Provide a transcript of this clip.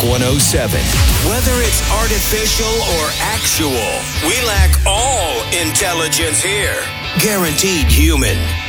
107. Whether it's artificial or actual, we lack all intelligence here. Guaranteed human.